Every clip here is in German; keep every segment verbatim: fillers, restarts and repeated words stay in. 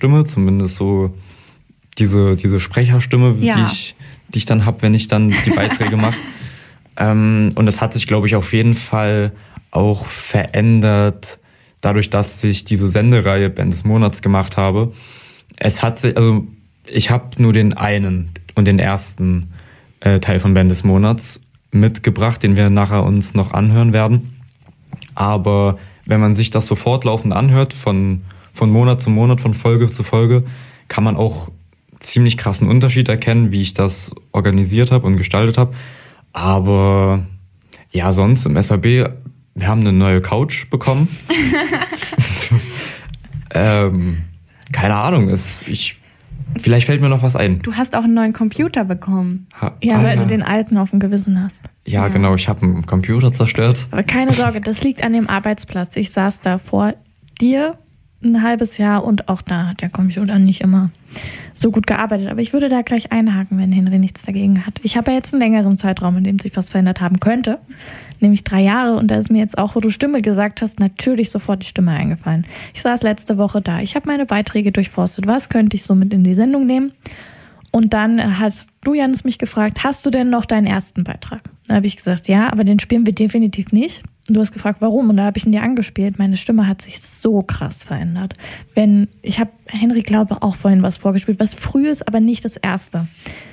Stimme, zumindest so diese, diese Sprecherstimme, ja. die, ich, die ich dann habe, wenn ich dann die Beiträge mache. Ähm, und das hat sich, glaube ich, auf jeden Fall auch verändert, dadurch, dass ich diese Sendereihe Band des Monats gemacht habe. Es hat sich, also ich habe nur den einen und den ersten äh, Teil von Band des Monats mitgebracht, den wir nachher uns noch anhören werden. Aber wenn man sich das so fortlaufend anhört, von, von Monat zu Monat, von Folge zu Folge, kann man auch ziemlich krassen Unterschied erkennen, wie ich das organisiert habe und gestaltet habe. Aber ja, sonst im S H B, wir haben eine neue Couch bekommen. ähm, keine Ahnung, es, ich, vielleicht fällt mir noch was ein. Du hast auch einen neuen Computer bekommen. Ha, ja, ah, weil ja. du den alten auf dem Gewissen hast. Ja, ja. genau, ich habe einen Computer zerstört. Aber keine Sorge, das liegt an dem Arbeitsplatz. Ich saß da vor dir ein halbes Jahr und auch da hat der Computer nicht immer so gut gearbeitet. Aber ich würde da gleich einhaken, wenn Henry nichts dagegen hat. Ich habe ja jetzt einen längeren Zeitraum, in dem sich was verändert haben könnte, nämlich drei Jahre. Und da ist mir jetzt auch, wo du Stimme gesagt hast, natürlich sofort die Stimme eingefallen. Ich saß letzte Woche da. Ich habe meine Beiträge durchforstet. Was könnte ich so mit in die Sendung nehmen? Und dann hast du, Janis, mich gefragt, hast du denn noch deinen ersten Beitrag? Da habe ich gesagt, ja, aber den spielen wir definitiv nicht. Und du hast gefragt, warum? Und da habe ich ihn dir angespielt. Meine Stimme hat sich so krass verändert. Wenn, ich habe Henry, glaube auch vorhin was vorgespielt, was früh ist, aber nicht das erste.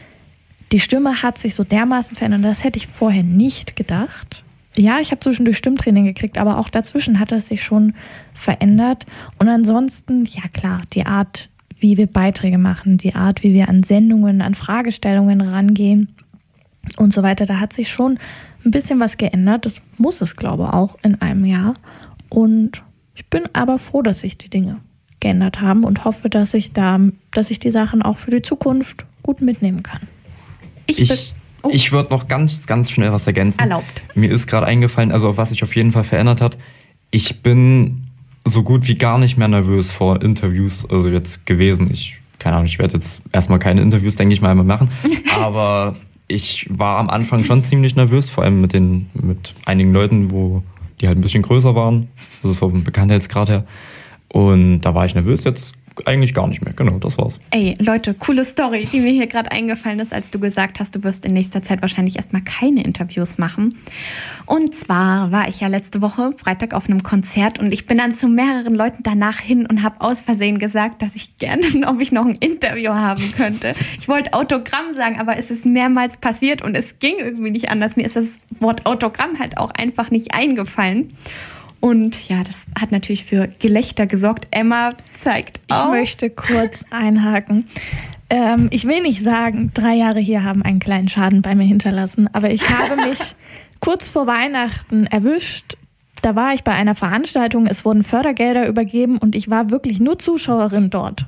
Die Stimme hat sich so dermaßen verändert. Das hätte ich vorher nicht gedacht. Ja, ich habe zwischendurch Stimmtraining gekriegt, aber auch dazwischen hat es sich schon verändert. Und ansonsten, ja klar, die Art, wie wir Beiträge machen, die Art, wie wir an Sendungen, an Fragestellungen rangehen und so weiter, da hat sich schon ein bisschen was geändert. Das muss es, glaube ich, auch in einem Jahr. Und ich bin aber froh, dass sich die Dinge geändert haben und hoffe, dass ich da, dass ich die Sachen auch für die Zukunft gut mitnehmen kann. Ich, ich, oh. ich würde noch ganz, ganz schnell was ergänzen. Erlaubt. Mir ist gerade eingefallen, also was sich auf jeden Fall verändert hat. Ich bin so gut wie gar nicht mehr nervös vor Interviews, also jetzt gewesen. Ich, keine Ahnung, ich werde jetzt erstmal keine Interviews, denke ich mal, mehr machen. Aber ich war am Anfang schon ziemlich nervös, vor allem mit den mit einigen Leuten, wo die halt ein bisschen größer waren. Das ist vom Bekanntheitsgrad her. Und da war ich nervös, jetzt eigentlich gar nicht mehr. Genau, das war's. Ey, Leute, coole Story, die mir hier gerade eingefallen ist, als du gesagt hast, du wirst in nächster Zeit wahrscheinlich erstmal keine Interviews machen. Und zwar war ich ja letzte Woche Freitag auf einem Konzert und ich bin dann zu mehreren Leuten danach hin und habe aus Versehen gesagt, dass ich gerne, ob ich noch ein Interview haben könnte. Ich wollte Autogramm sagen, aber es ist mehrmals passiert und es ging irgendwie nicht anders. Mir ist das Wort Autogramm halt auch einfach nicht eingefallen. Und ja, das hat natürlich für Gelächter gesorgt. Emma zeigt auf. Ich möchte kurz einhaken. Ähm, ich will nicht sagen, drei Jahre hier haben einen kleinen Schaden bei mir hinterlassen, aber ich habe mich kurz vor Weihnachten erwischt. Da war ich bei einer Veranstaltung, es wurden Fördergelder übergeben und ich war wirklich nur Zuschauerin dort.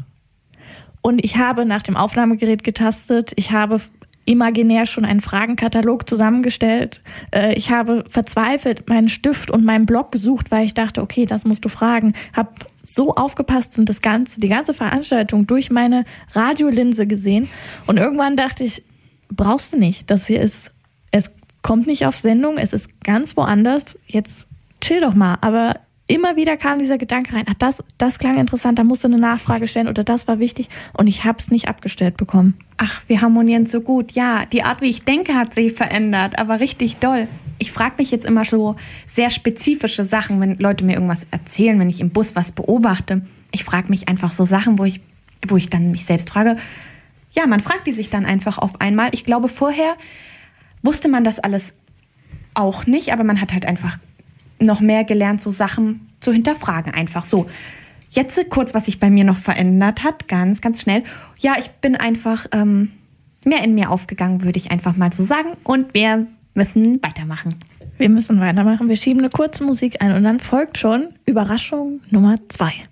Und ich habe nach dem Aufnahmegerät getastet, ich habe imaginär schon einen Fragenkatalog zusammengestellt. Äh, ich habe verzweifelt meinen Stift und meinen Block gesucht, weil ich dachte, okay, das musst du fragen. Hab so aufgepasst und das ganze, die ganze Veranstaltung durch meine Radiolinse gesehen. Und irgendwann dachte ich, brauchst du nicht. Das hier ist, es kommt nicht auf Sendung, es ist ganz woanders. Jetzt chill doch mal. Aber immer wieder kam dieser Gedanke rein, ach, das, das klang interessant, da musst du eine Nachfrage stellen oder das war wichtig und ich habe es nicht abgestellt bekommen. Ach, wir harmonieren so gut. Ja, die Art, wie ich denke, hat sich verändert, aber richtig doll. Ich frage mich jetzt immer so sehr spezifische Sachen, wenn Leute mir irgendwas erzählen, wenn ich im Bus was beobachte. Ich frage mich einfach so Sachen, wo ich, wo ich dann mich selbst frage. Ja, man fragt die sich dann einfach auf einmal. Ich glaube, vorher wusste man das alles auch nicht, aber man hat halt einfach noch mehr gelernt, so Sachen zu hinterfragen, einfach so. Jetzt kurz, was sich bei mir noch verändert hat, ganz, ganz schnell. Ja, ich bin einfach ähm, mehr in mir aufgegangen, würde ich einfach mal so sagen. Und wir müssen weitermachen. Wir müssen weitermachen. Wir schieben eine kurze Musik ein und dann folgt schon Überraschung Nummer zwei.